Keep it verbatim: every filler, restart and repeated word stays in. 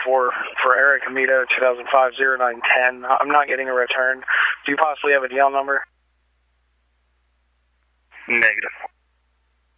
for for Eric Amito, two thousand five oh nine ten. I'm not getting a return. Do you possibly have a D L number? Negative.